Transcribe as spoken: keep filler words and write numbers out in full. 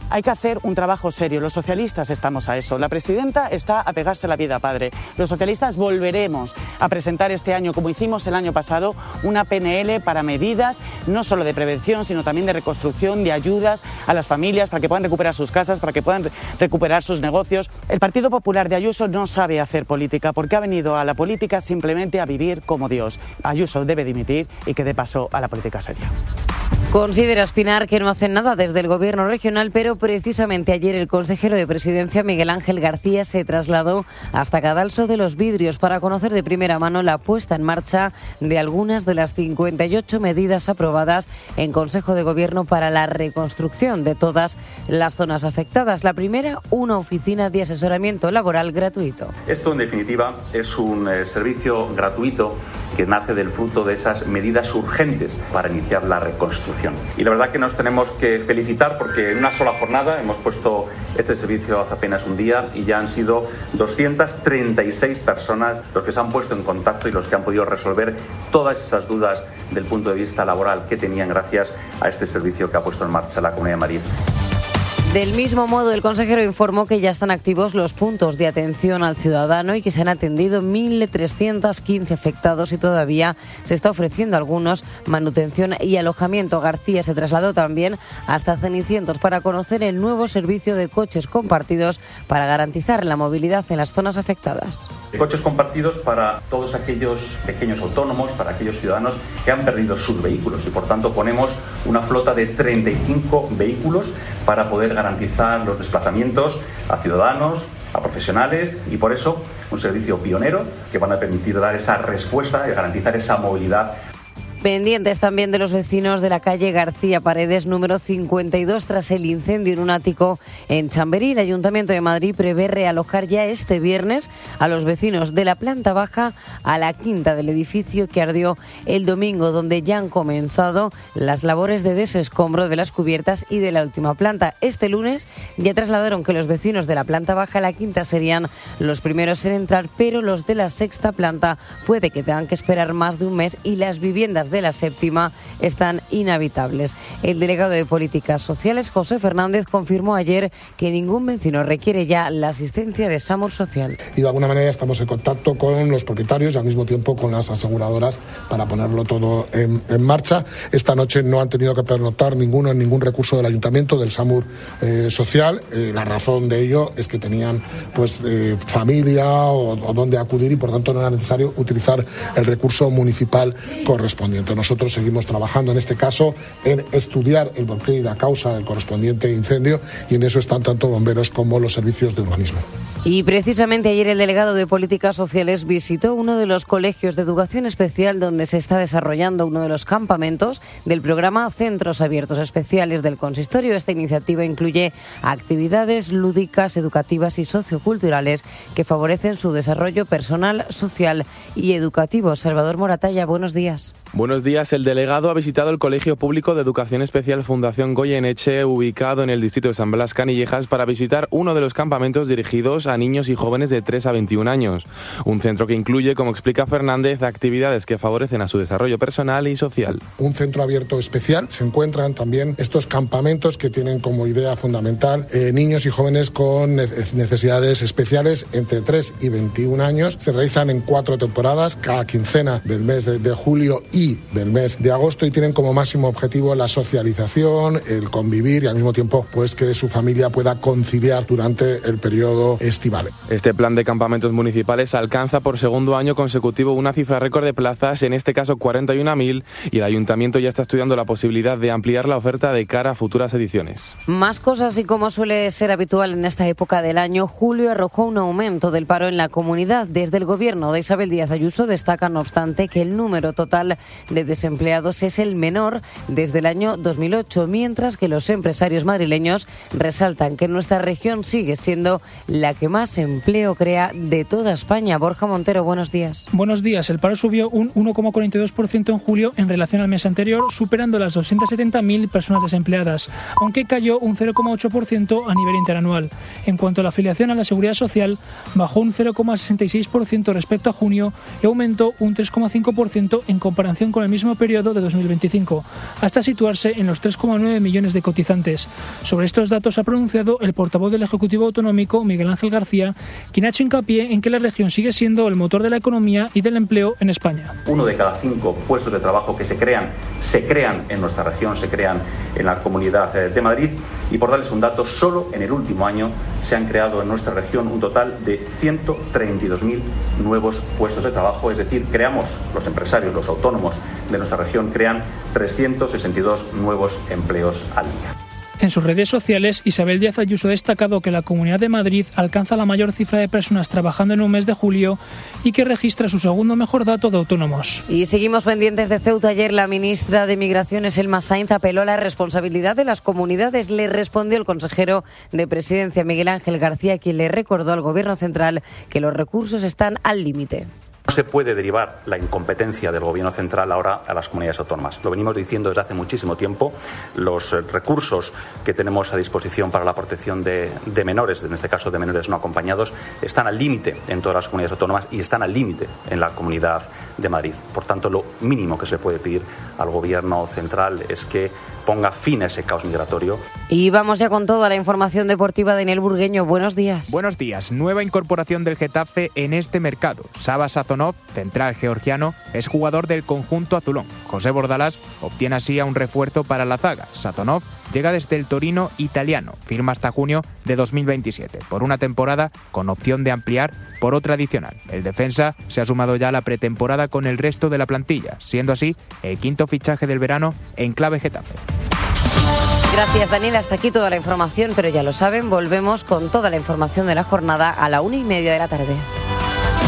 hay que hacer un trabajo serio. Los socialistas estamos a eso. La presidenta está a pegarse la vida padre. Los socialistas volveremos a presentar este año, como hicimos el año pasado, una P N L para medidas no solo de prevención, sino también de reconstrucción, de ayudas a las familias para que puedan recuperar sus casas, para que puedan recuperar sus negocios. El Partido Popular de Ayuso no sabe hacer política porque ha venido a la política simplemente a vivir como Dios. Ayuso debe dimitir y que dé paso a la política seria. Considera Espinar que no hacen nada desde el Gobierno regional, pero precisamente ayer el consejero de Presidencia, Miguel Ángel García, se trasladó hasta Cadalso de los Vidrios para conocer de primera mano la puesta en marcha de algunas de las cincuenta y ocho medidas aprobadas en Consejo de Gobierno para la reconstrucción de todas las zonas afectadas. La primera, una oficina de asesoramiento laboral gratuito. Esto, en definitiva, es un eh, servicio gratuito que nace del fruto de esas medidas urgentes para iniciar la reconstrucción. Y la verdad que nos tenemos que felicitar porque en una sola jornada hemos puesto este servicio hace apenas un día y ya han sido doscientas treinta y seis personas los que se han puesto en contacto y los que han podido resolver todas esas dudas del punto de vista laboral que tenían gracias a este servicio que ha puesto en marcha la Comunidad de Madrid. Del mismo modo, el consejero informó que ya están activos los puntos de atención al ciudadano y que se han atendido mil trescientos quince afectados y todavía se está ofreciendo a algunos manutención y alojamiento. García se trasladó también hasta Cenicientos para conocer el nuevo servicio de coches compartidos para garantizar la movilidad en las zonas afectadas. Coches compartidos para todos aquellos pequeños autónomos, para aquellos ciudadanos que han perdido sus vehículos y por tanto ponemos una flota de treinta y cinco vehículos para poder garantizar los desplazamientos a ciudadanos, a profesionales y por eso un servicio pionero que van a permitir dar esa respuesta y garantizar esa movilidad. Pendientes también de los vecinos de la calle García Paredes número cincuenta y dos tras el incendio en un ático en Chamberí. El Ayuntamiento de Madrid prevé realojar ya este viernes a los vecinos de la planta baja a la quinta del edificio que ardió el domingo, donde ya han comenzado las labores de desescombro de las cubiertas y de la última planta. Este lunes ya trasladaron que los vecinos de la planta baja a la quinta serían los primeros en entrar, pero los de la sexta planta puede que tengan que esperar más de un mes y las viviendas de la séptima están inhabitables. El delegado de Políticas Sociales, José Fernández, confirmó ayer que ningún vecino requiere ya la asistencia de SAMUR Social. Y de alguna manera estamos en contacto con los propietarios y al mismo tiempo con las aseguradoras para ponerlo todo en, en marcha. Esta noche no han tenido que pernoctar ninguno en ningún recurso del Ayuntamiento, del SAMUR eh, Social. Eh, la razón de ello es que tenían pues eh, familia o, o donde acudir y por tanto no era necesario utilizar el recurso municipal correspondiente. Nosotros seguimos trabajando en este caso en estudiar el porqué y la causa del correspondiente incendio y en eso están tanto bomberos como los servicios de urbanismo. Y precisamente ayer el delegado de Políticas Sociales visitó uno de los colegios de educación especial donde se está desarrollando uno de los campamentos del programa Centros Abiertos Especiales del Consistorio. Esta iniciativa incluye actividades lúdicas, educativas y socioculturales que favorecen su desarrollo personal, social y educativo. Salvador Moratalla, buenos días. Buenos días. El delegado ha visitado el Colegio Público de Educación Especial Fundación Goyeneche, ubicado en el distrito de San Blas Canillejas, para visitar uno de los campamentos dirigidos a niños y jóvenes de tres a veintiún años. Un centro que incluye, como explica Fernández, actividades que favorecen a su desarrollo personal y social. Un centro abierto especial. Se encuentran también estos campamentos que tienen como idea fundamental eh, niños y jóvenes con necesidades especiales entre tres y veintiún años. Se realizan en cuatro temporadas, cada quincena del mes de, de julio y del mes de agosto y tienen como máximo objetivo la socialización, el convivir y al mismo tiempo pues que su familia pueda conciliar durante el periodo estival. Este plan de campamentos municipales alcanza por segundo año consecutivo una cifra récord de plazas, en este caso cuarenta y una mil, y el Ayuntamiento ya está estudiando la posibilidad de ampliar la oferta de cara a futuras ediciones. Más cosas y como suele ser habitual en esta época del año, julio arrojó un aumento del paro en la comunidad. Desde el gobierno de Isabel Díaz Ayuso destaca, no obstante, que el número total de desempleados es el menor desde el año dos mil ocho, mientras que los empresarios madrileños resaltan que nuestra región sigue siendo la que más empleo crea de toda España. Borja Montero, buenos días. Buenos días. El paro subió un uno coma cuarenta y dos por ciento en julio en relación al mes anterior, superando las doscientas setenta mil personas desempleadas, aunque cayó un cero coma ocho por ciento a nivel interanual. En cuanto a la afiliación a la Seguridad Social, bajó un cero coma sesenta y seis por ciento respecto a junio y aumentó un tres coma cinco por ciento en comparación comparación con el mismo periodo de dos mil veinticinco, hasta situarse en los tres coma nueve millones de cotizantes. Sobre estos datos ha pronunciado el portavoz del Ejecutivo Autonómico, Miguel Ángel García, quien ha hecho hincapié en que la región sigue siendo el motor de la economía y del empleo en España. Uno de cada cinco puestos de trabajo que se crean, se crean en nuestra región, se crean en la Comunidad de Madrid, y por darles un dato, solo en el último año se han creado en nuestra región un total de ciento treinta y dos mil nuevos puestos de trabajo, es decir, creamos, los empresarios, los autónomos de nuestra región crean trescientos sesenta y dos nuevos empleos al día. En sus redes sociales, Isabel Díaz Ayuso ha destacado que la Comunidad de Madrid alcanza la mayor cifra de personas trabajando en un mes de julio y que registra su segundo mejor dato de autónomos. Y seguimos pendientes de Ceuta. Ayer la ministra de Migraciones, Elma Sainz, apeló a la responsabilidad de las comunidades. Le respondió el consejero de Presidencia, Miguel Ángel García, quien le recordó al Gobierno central que los recursos están al límite. No se puede derivar la incompetencia del Gobierno central ahora a las comunidades autónomas. Lo venimos diciendo desde hace muchísimo tiempo. Los recursos que tenemos a disposición para la protección de, de menores, en este caso de menores no acompañados, están al límite en todas las comunidades autónomas y están al límite en la Comunidad de Madrid. Por tanto, lo mínimo que se puede pedir al Gobierno central es que ponga fin a ese caos migratorio. Y vamos ya con toda la información deportiva. Daniel Burgueño, buenos días. Buenos días. Nueva incorporación del Getafe en este mercado. Saba Sazonov, central georgiano, es jugador del conjunto azulón. José Bordalás obtiene así a un refuerzo para la zaga. Sazonov llega desde el Torino italiano, firma hasta junio de dos mil veintisiete, por una temporada con opción de ampliar por otra adicional. El defensa se ha sumado ya a la pretemporada con el resto de la plantilla, siendo así el quinto fichaje del verano en clave Getafe. Gracias, Daniel. Hasta aquí toda la información, pero ya lo saben, volvemos con toda la información de la jornada a la una y media de la tarde.